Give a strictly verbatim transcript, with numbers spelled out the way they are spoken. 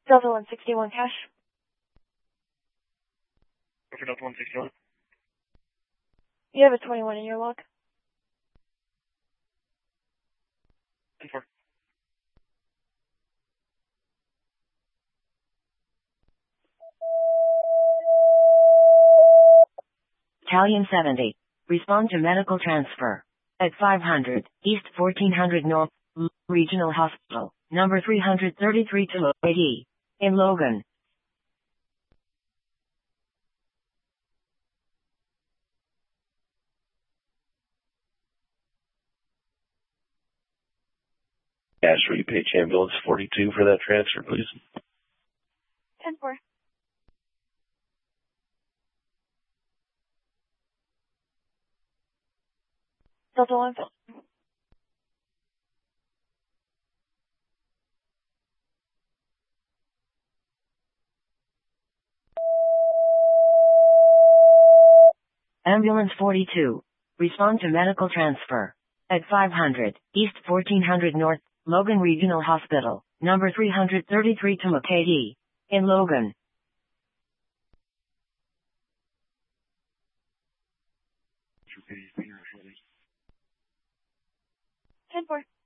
Delta one sixty-one cash. For Delta one sixty-one. You have a twenty-one in your log. ten four. Italian seventy. Respond to medical transfer. At five hundred, East fourteen hundred North, Regional Hospital, number three hundred thirty-three to A D. In Logan. Cash repage ambulance forty-two for that transfer, please. ten four. Delta one. Ambulance forty-two. Respond to medical transfer. At five hundred, East fourteen hundred North, Logan Regional Hospital, number three hundred thirty-three to A D. In Logan. ten four.